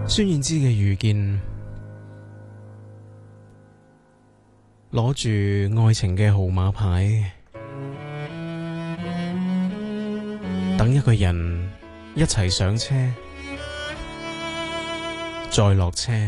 孫燕姿嘅遇見，攞住愛情嘅號碼牌，等一個人一齊上車，再落車。